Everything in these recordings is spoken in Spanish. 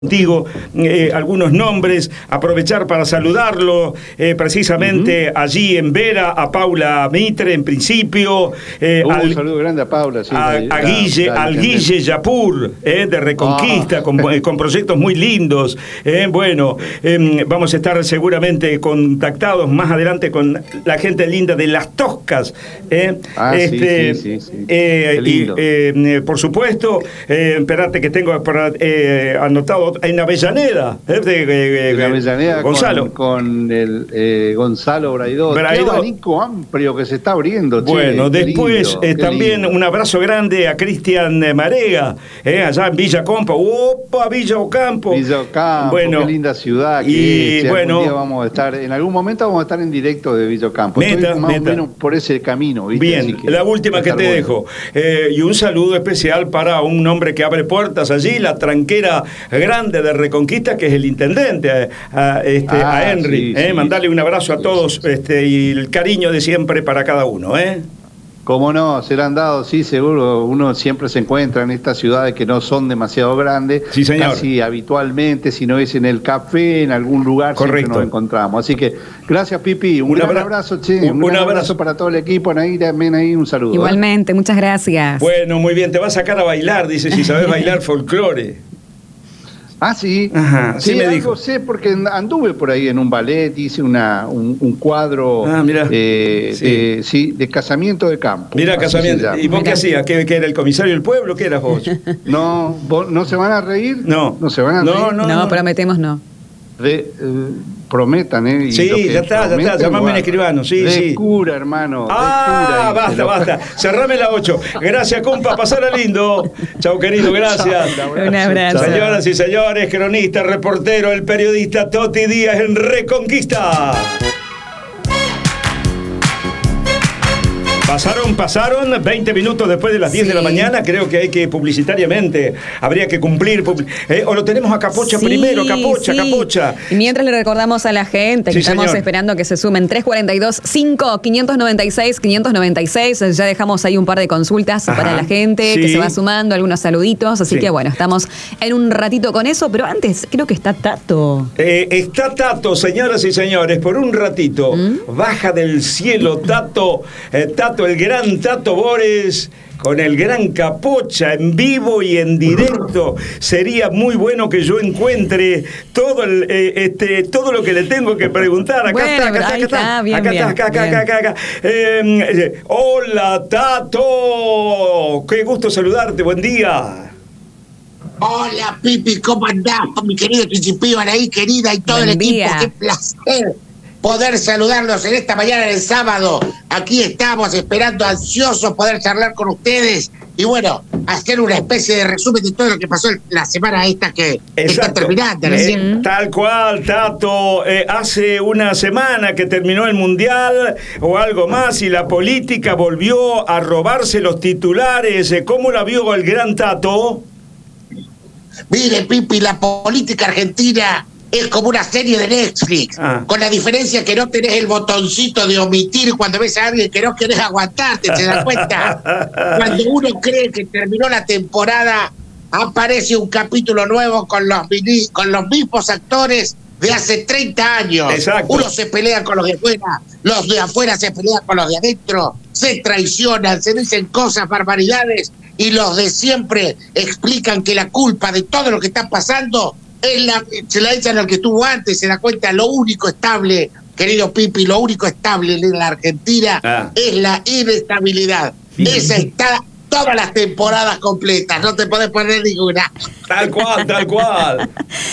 Contigo algunos nombres, aprovechar para saludarlo precisamente allí en Vera, a Paula Mitre en principio, un saludo grande a Paula, sí, al Guille Yapur de Reconquista, con proyectos muy lindos. Vamos a estar seguramente contactados más adelante con la gente linda de Las Toscas. Sí. Qué lindo. Por supuesto, esperate que tengo anotado en Avellaneda, en Avellaneda Gonzalo. con el Gonzalo Braidot. Qué abanico amplio que se está abriendo. Bueno, después también un abrazo grande a Cristian Marega, allá en Villa Ocampo. ¡Opa, Villa Ocampo! Villa Ocampo, qué linda ciudad. Y bueno, algún día vamos a estar, en algún momento vamos a estar en directo de Villa Ocampo. Estoy más o menos por ese camino, ¿viste? Bien, la última que te dejo. Y un saludo especial para un hombre que abre puertas allí, la tranquera grande de Reconquista, que es el intendente, a Henry. Mandarle un abrazo a todos y el cariño de siempre para cada uno. Cómo no, serán dados, sí, seguro. Uno siempre se encuentra en estas ciudades que no son demasiado grandes. Sí, señor. Casi habitualmente, si no es en el café, en algún lugar, correcto, siempre nos encontramos. Así que, gracias, Pipi. Un gran abrazo, che. Un abrazo para todo el equipo. Ahí también un saludo. Igualmente, muchas gracias. Bueno, muy bien. Te va a sacar a bailar, dice, si sabes bailar folclore. Ah, sí. Ajá, sí, me algo dijo. Sé, porque anduve por ahí en un ballet, hice un cuadro de casamiento de campo. Mira, casamiento. ¿Y vos qué hacías? ¿Qué era el comisario del pueblo? ¿Qué eras vos? No, ¿no se van a reír? No. ¿No se van a reír? No, prometemos no. Prometan, Y sí, ya está, llamame en escribano, sí. Cura, hermano. Basta. Cerrame la 8. Gracias, compa, pasala lindo. Chau, querido, gracias. Un abrazo. Señoras y señores, cronista, reportero, el periodista Toti Díaz en Reconquista. Pasaron 20 minutos después de las 10 de la mañana. Creo que hay que publicitariamente, habría que cumplir. O lo tenemos a Capocha primero, Capocha. Y mientras le recordamos a la gente que estamos esperando que se sumen 342-5-596. Ya dejamos ahí un par de consultas para la gente que se va sumando, algunos saluditos. Así que bueno, estamos en un ratito con eso. Pero antes, creo que está Tato. Está Tato, señoras y señores, por un ratito. Baja del cielo, Tato, el gran Tato Bores, con el gran Capocha en vivo y en directo. Sería muy bueno que yo encuentre todo lo que le tengo que preguntar. Acá está. Hola, Tato. Qué gusto saludarte. Buen día. Hola, Pipi, ¿cómo andás? Mi querido Chichipío, Anaí, querida, y todo el equipo. Qué placer poder saludarlos en esta mañana del sábado. Aquí estamos esperando ansiosos poder charlar con ustedes y bueno, hacer una especie de resumen de todo lo que pasó la semana esta que está terminando recién. Tal cual, Tato. Hace una semana que terminó el Mundial o algo más y la política volvió a robarse los titulares. ¿Cómo la vio el gran Tato? Mire, Pipi, la política argentina es como una serie de Netflix, con la diferencia que no tenés el botoncito de omitir cuando ves a alguien que no querés aguantarte, ¿te das cuenta? Cuando uno cree que terminó la temporada, aparece un capítulo nuevo con los mismos actores de hace 30 años. Exacto. Uno se pelea con los de afuera se pelean con los de adentro, se traicionan, se dicen cosas, barbaridades, y los de siempre explican que la culpa de todo lo que está pasando se la echan al que estuvo antes. Se da cuenta, lo único estable, querido Pipi, lo único estable en la Argentina es la inestabilidad. Esa está todas las temporadas completas, no te podés poner ninguna. Tal cual.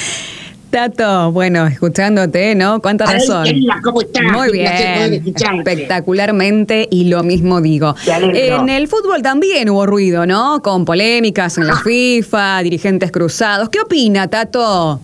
Tato, bueno, escuchándote, ¿no? Cuánta razón. Querida, ¿cómo estás? Muy bien, espectacularmente, y lo mismo digo. En el fútbol también hubo ruido, ¿no? Con polémicas en la FIFA, dirigentes cruzados. ¿Qué opina, Tato?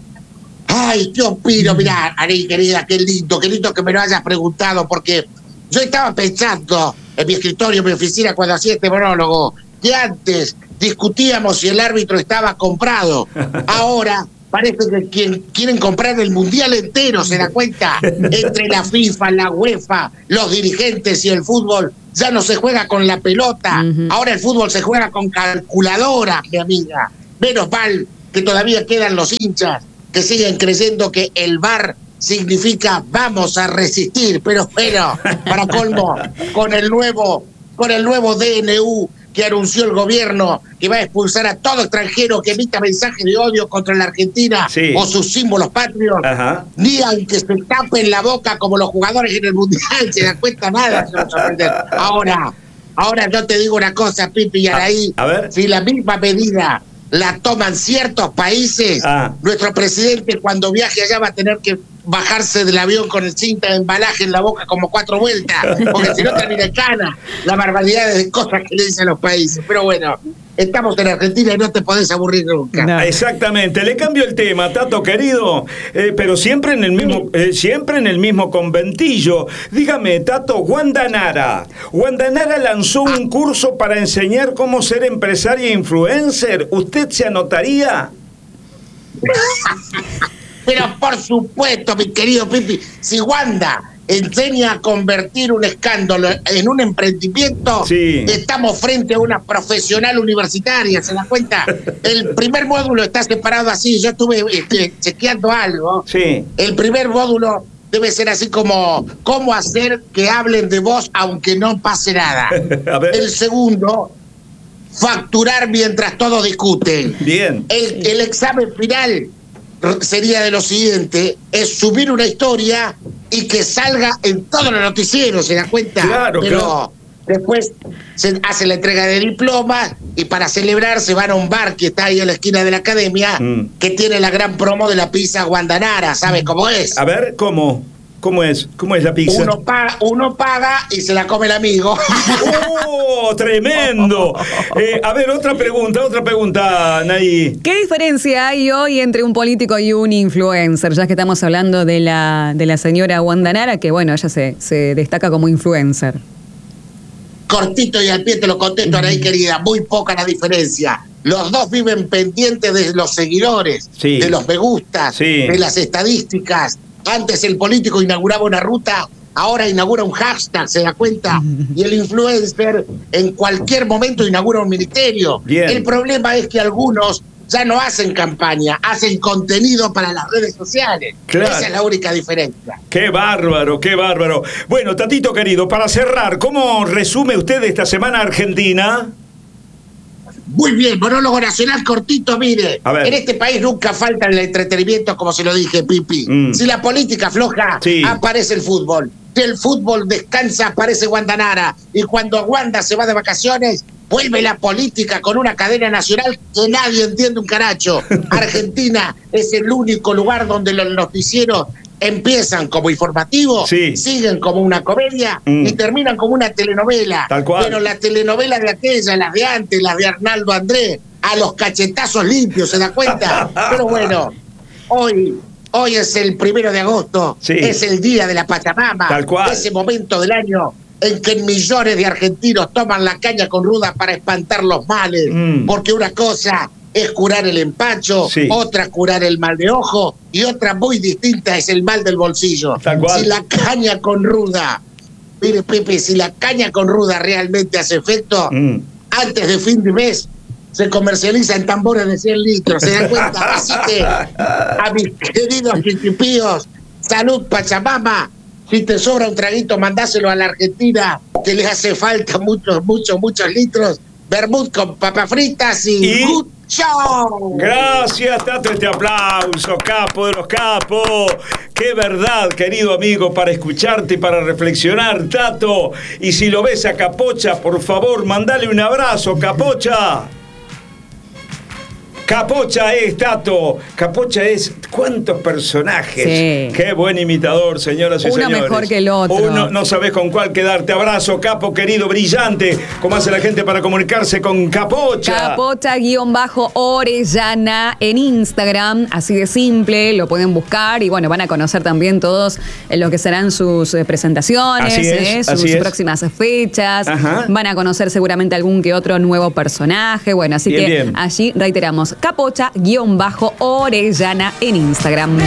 Ay, ¿qué opino? Mirá, Ari, querida, qué lindo que me lo hayas preguntado, porque yo estaba pensando en mi escritorio, en mi oficina, cuando hacía este monólogo, que antes discutíamos si el árbitro estaba comprado. Ahora parece que quieren comprar el mundial entero, ¿se da cuenta? Entre la FIFA, la UEFA, los dirigentes y el fútbol, ya no se juega con la pelota. Ahora el fútbol se juega con calculadora, mi amiga. Menos mal que todavía quedan los hinchas que siguen creyendo que el VAR significa vamos a resistir, pero bueno, para colmo, con el nuevo DNU que anunció el gobierno, que va a expulsar a todo extranjero que emita mensajes de odio contra la Argentina o sus símbolos patrios, ni aunque se tapen la boca como los jugadores en el Mundial, se dan cuenta nada. Ahora yo te digo una cosa, Pipi y Araí, si la misma medida la toman ciertos países, nuestro presidente cuando viaje allá va a tener que bajarse del avión con el cinta de embalaje en la boca como 4 vueltas, porque si no termina en cana la barbaridad de cosas que le dicen los países. Pero bueno, estamos en Argentina y no te podés aburrir nunca. No. Exactamente. Le cambio el tema, Tato querido, pero siempre en el mismo conventillo. Dígame, Tato, Wanda Nara lanzó un curso para enseñar cómo ser empresaria e influencer. ¿Usted se anotaría? Pero por supuesto, mi querido Pipi, si Wanda enseña a convertir un escándalo en un emprendimiento, estamos frente a una profesional universitaria, ¿se da cuenta? El primer módulo está separado así, yo estuve chequeando algo. El primer módulo debe ser así como cómo hacer que hablen de vos aunque no pase nada. El segundo, facturar mientras todos discuten. Bien. El examen final sería de lo siguiente, es subir una historia y que salga en todos los noticieros, ¿se da cuenta? Pero después se hace la entrega de diplomas y para celebrar se van a un bar que está ahí en la esquina de la academia, que tiene la gran promo de la pizza Wanda Nara, ¿sabe cómo es? A ver, ¿cómo? ¿Cómo es la pizza? Uno paga y se la come el amigo. ¡Oh, tremendo! A ver, otra pregunta, Nay. ¿Qué diferencia hay hoy entre un político y un influencer? Ya que estamos hablando de la señora Wanda Nara, que bueno, ella se destaca como influencer. Cortito y al pie te lo contesto, Araí, querida, muy poca la diferencia. Los dos viven pendientes de los seguidores, de los me gustas, de las estadísticas. Antes el político inauguraba una ruta, ahora inaugura un hashtag, ¿se da cuenta? Y el influencer en cualquier momento inaugura un ministerio. Bien. El problema es que algunos ya no hacen campaña, hacen contenido para las redes sociales. Claro. Esa es la única diferencia. ¡Qué bárbaro, qué bárbaro! Bueno, Tatito querido, para cerrar, ¿cómo resume usted esta semana Argentina? Muy bien, monólogo nacional cortito, mire. En este país nunca falta el entretenimiento, como se lo dije, Pipi. Si la política afloja, aparece el fútbol. Si el fútbol descansa, aparece Wanda Nara. Y cuando Wanda se va de vacaciones, vuelve la política con una cadena nacional que nadie entiende un caracho. Argentina es el único lugar donde los noticieros empiezan como informativos, siguen como una comedia y terminan como una telenovela. Tal cual. Pero la telenovela de aquella, las de antes, las de Arnaldo Andrés, a los cachetazos limpios, ¿se da cuenta? Pero bueno, hoy es el 1 de agosto, es el día de la Pachamama, tal cual. Ese momento del año en que millones de argentinos toman la caña con ruda para espantar los males, porque una cosa es curar el empacho, otra curar el mal de ojo y otra muy distinta es el mal del bolsillo. Si la caña con ruda, mire Pepe, si la caña con ruda realmente hace efecto, antes de fin de mes se comercializa en tambores de 100 litros, ¿se dan cuenta? Así que a mis queridos chiquipíos, salud Pachamama. Si te sobra un traguito, mandáselo a la Argentina, que les hace falta muchos litros. Vermut con papas fritas y good show. Gracias, Tato, este aplauso, capo de los capos. Qué verdad, querido amigo, para escucharte y para reflexionar, Tato. Y si lo ves a Capocha, por favor, mandale un abrazo, Capocha. Capocha es, Tato. Capocha es, ¿cuántos personajes? Qué buen imitador, señoras y señores. Uno mejor que el otro. Uno, no sabés con cuál quedarte. Abrazo, Capo, querido, brillante. ¿Cómo hace la gente para comunicarse con Capocha? Capocha_Orellana en Instagram. Así de simple, lo pueden buscar. Y bueno, van a conocer también todos lo que serán sus presentaciones, sus próximas fechas. Van a conocer seguramente algún que otro nuevo personaje. Bueno, así que allí reiteramos. Capocha_Orellana en Instagram.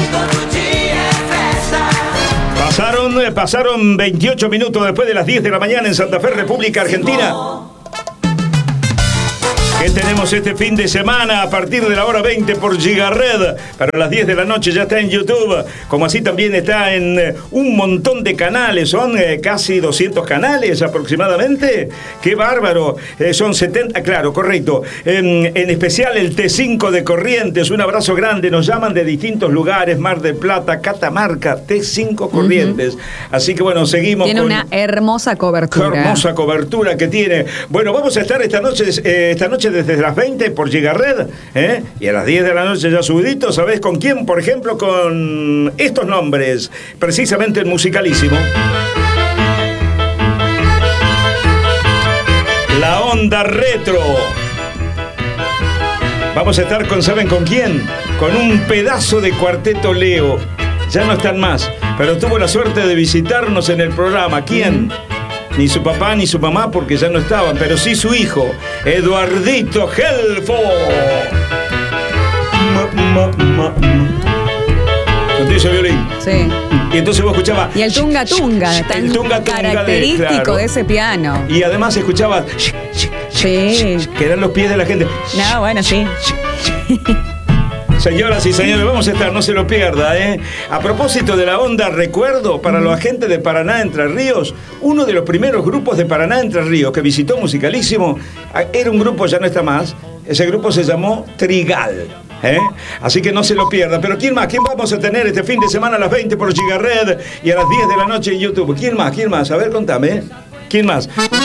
Pasaron 28 minutos después de las 10 de la mañana en Santa Fe, República Argentina. ¿Qué tenemos este fin de semana? A partir de la hora 20 por Gigared. Para las 10 de la noche ya está en YouTube. Como así también está en un montón de canales. Son casi 200 canales aproximadamente. ¡Qué bárbaro! Son 70, claro, correcto. En especial el T5 de Corrientes. Un abrazo grande. Nos llaman de distintos lugares. Mar del Plata, Catamarca, T5 Corrientes. Así que bueno, seguimos. Tiene una hermosa cobertura. Qué hermosa cobertura que tiene. Bueno, vamos a estar esta noche desde las 20 por Gigared, y a las 10 de la noche ya subidito. ¿Sabés con quién? Por ejemplo, con estos nombres, precisamente en Musicalísimo. La Onda Retro. Vamos a estar con, ¿saben con quién? Con un pedazo de Cuarteto Leo. Ya no están más, pero tuvo la suerte de visitarnos en el programa. ¿Quién? Ni su papá ni su mamá, porque ya no estaban, pero sí su hijo, Eduardito Gelfo. ¿Contigo ese violín? Sí. Y entonces vos escuchabas... Y el tunga tunga, tan el tunga característico claro, de ese piano. Y además escuchabas... Sí. Que eran los pies de la gente. No, bueno, sí. Señoras y señores, vamos a estar, no se lo pierda, A propósito de la onda, recuerdo para los agentes de Paraná Entre Ríos, uno de los primeros grupos de Paraná Entre Ríos que visitó Musicalísimo, era un grupo, ya no está más, ese grupo se llamó Trigal. Así que no se lo pierda. Pero ¿quién más? ¿Quién vamos a tener este fin de semana a las 20 por Gigared y a las 10 de la noche en YouTube? ¿Quién más? A ver, contame. ¿Quién más?